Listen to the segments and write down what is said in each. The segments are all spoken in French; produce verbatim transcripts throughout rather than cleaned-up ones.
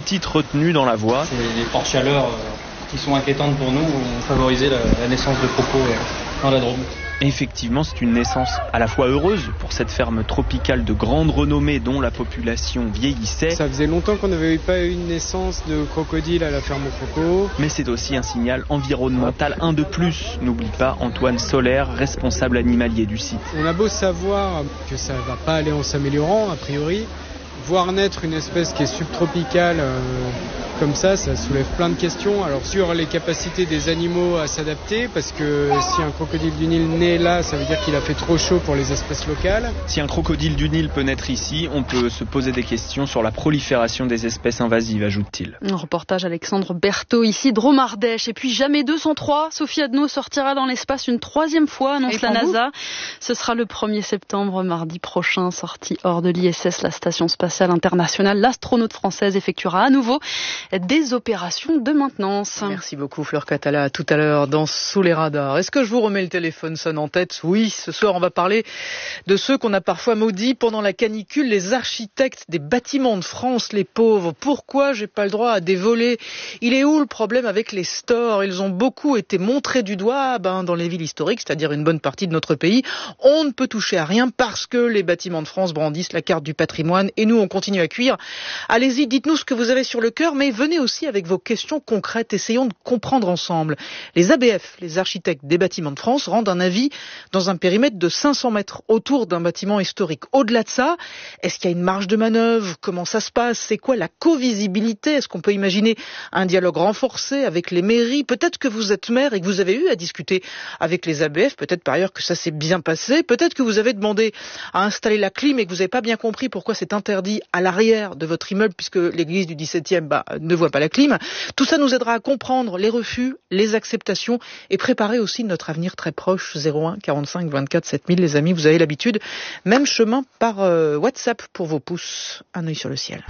petites retenues dans la voie. C'est les fortes chaleurs euh, qui sont inquiétantes pour nous, ont favorisé la, la naissance de crocos euh, dans la Drôme. Effectivement, c'est une naissance à la fois heureuse pour cette ferme tropicale de grande renommée dont la population vieillissait. Ça faisait longtemps qu'on n'avait pas eu une naissance de crocodile à la ferme aux crocos. Mais c'est aussi un signal environnemental, un de plus. N'oublie pas Antoine Solaire, responsable animalier du site. On a beau savoir que ça va pas aller en s'améliorant, a priori, voir naître une espèce qui est subtropicale euh, comme ça, ça soulève plein de questions. Alors sur les capacités des animaux à s'adapter, parce que si un crocodile du Nil naît là, ça veut dire qu'il a fait trop chaud pour les espèces locales. Si un crocodile du Nil peut naître ici, on peut se poser des questions sur la prolifération des espèces invasives, ajoute-t-il. Un reportage Alexandre Berthaud, ici Dromardèche. Et puis jamais deux cent trois, Sophie Adno sortira dans l'espace une troisième fois, annonce la NASA. Ce sera le premier septembre, mardi prochain, sortie hors de l'I S S, la station spatiale internationale. L'astronaute française effectuera à nouveau des opérations de maintenance. Merci beaucoup Fleur Catala, à tout à l'heure dans Sous les radars. Est-ce que je vous remets le téléphone sonne en tête? Oui, ce soir on va parler de ceux qu'on a parfois maudits pendant la canicule, les architectes des bâtiments de France, les pauvres. Pourquoi j'ai pas le droit à des volets? Il est où le problème avec les stores? Ils ont beaucoup été montrés du doigt ben, dans les villes historiques, c'est-à-dire une bonne partie de notre pays. On ne peut toucher à rien parce que les bâtiments de France brandissent la carte du patrimoine et nous on continue à cuire. Allez-y, dites-nous ce que vous avez sur le cœur, mais venez aussi avec vos questions concrètes. Essayons de comprendre ensemble. Les A B F, les architectes des bâtiments de France, rendent un avis dans un périmètre de cinq cents mètres autour d'un bâtiment historique. Au-delà de ça, est-ce qu'il y a une marge de manœuvre? Comment ça se passe? C'est quoi la co-visibilité? Est-ce qu'on peut imaginer un dialogue renforcé avec les mairies? Peut-être que vous êtes maire et que vous avez eu à discuter avec les A B F. Peut-être par ailleurs que ça s'est bien passé. Peut-être que vous avez demandé à installer la clim et que vous n'avez pas bien compris pourquoi c'est interdit à l'arrière de votre immeuble puisque l'église du dix-septième bah, ne voit pas la clim. Tout ça nous aidera à comprendre les refus, les acceptations et préparer aussi notre avenir très proche. zéro un quarante-cinq vingt-quatre sept mille, les amis, vous avez l'habitude. Même chemin par euh, WhatsApp pour vos pouces. Un œil sur le ciel.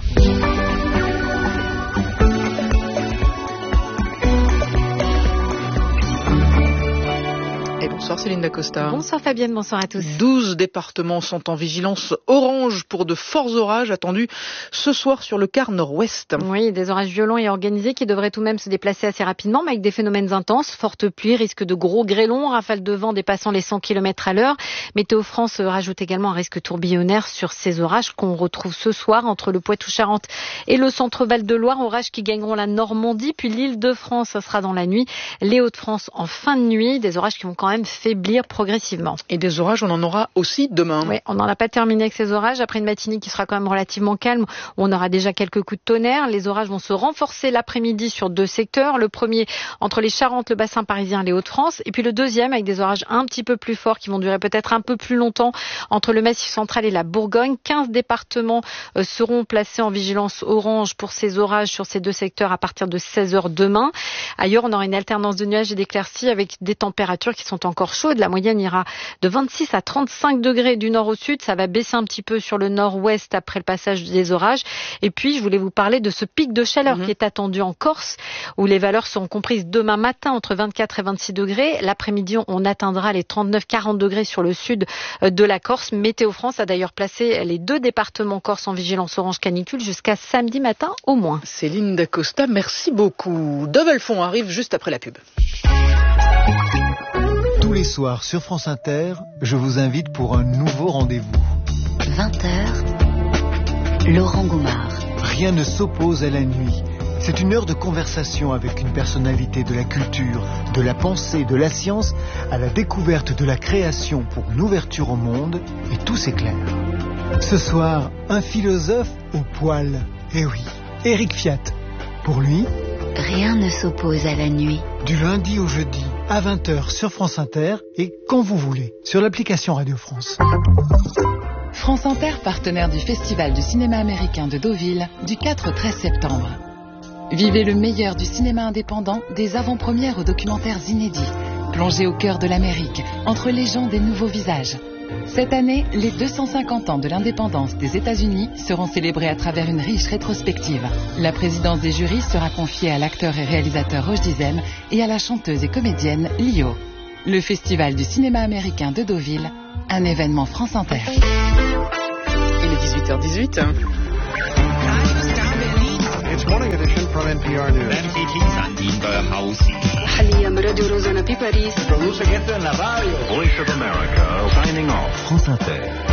Et bonsoir Céline Dacosta. Bonsoir Fabienne, bonsoir à tous. douze départements sont en vigilance orange pour de forts orages attendus ce soir sur le quart nord-ouest. Oui, des orages violents et organisés qui devraient tout de même se déplacer assez rapidement, mais avec des phénomènes intenses, fortes pluies, risque de gros grêlons, rafales de vent dépassant les cent kilomètres à l'heure. Météo France rajoute également un risque tourbillonnaire sur ces orages qu'on retrouve ce soir entre le Poitou-Charentes et le centre-Val de Loire. Orages qui gagneront la Normandie, puis l'Île-de-France, ça sera dans la nuit. Les Hauts-de-France en fin de nuit, des orages qui vont quand même faiblir progressivement. Et des orages, on en aura aussi demain. Oui, on n'en a pas terminé avec ces orages. Après une matinée qui sera quand même relativement calme, on aura déjà quelques coups de tonnerre. Les orages vont se renforcer l'après-midi sur deux secteurs. Le premier entre les Charentes, le bassin parisien, les Hauts-de-France. Et puis le deuxième avec des orages un petit peu plus forts qui vont durer peut-être un peu plus longtemps entre le Massif central et la Bourgogne. quinze départements euh, seront placés en vigilance orange pour ces orages sur ces deux secteurs à partir de seize heures demain. Ailleurs, on aura une alternance de nuages et d'éclaircies avec des températures qui sont encore chaudes. La moyenne ira de vingt-six à trente-cinq degrés du nord au sud. Ça va baisser un petit peu sur le nord-ouest après le passage des orages. Et puis, je voulais vous parler de ce pic de chaleur mmh. qui est attendu en Corse, où les valeurs seront comprises demain matin entre vingt-quatre et vingt-six degrés. L'après-midi, on atteindra les trente-neuf à quarante degrés sur le sud de la Corse. Météo France a d'ailleurs placé les deux départements corse en vigilance orange canicule jusqu'à samedi matin au moins. Céline Dacosta, merci beaucoup. Double Fond arrive juste après la pub. Tous les soirs sur France Inter, je vous invite pour un nouveau rendez-vous. vingt heures, Laurent Goumard. Rien ne s'oppose à la nuit. C'est une heure de conversation avec une personnalité de la culture, de la pensée, de la science, à la découverte de la création pour une ouverture au monde, et tout s'éclaire. Ce soir, un philosophe au poil. Eh oui, Éric Fiat. Pour lui, rien ne s'oppose à la nuit. Du lundi au jeudi, à vingt heures sur France Inter et quand vous voulez, sur l'application Radio France. France Inter, partenaire du Festival du cinéma américain de Deauville, du quatre au treize septembre. Vivez le meilleur du cinéma indépendant, des avant-premières aux documentaires inédits. Plongez au cœur de l'Amérique, entre légendes et nouveaux visages. Cette année, les deux cent cinquante ans de l'indépendance des États-Unis seront célébrés à travers une riche rétrospective. La présidence des jurys sera confiée à l'acteur et réalisateur Roche Dizem et à la chanteuse et comédienne Lio. Le Festival du cinéma américain de Deauville, un événement France Inter. Il est dix-huit heures dix-huit. morning edition from N P R News. Producing esto en la radio. Voice of America, signing off. France Inter.